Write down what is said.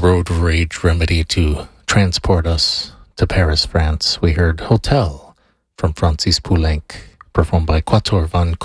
Road Rage Remedy to transport us to Paris, France. We heard Hotel from Francis Poulenc, performed by Quatuor Van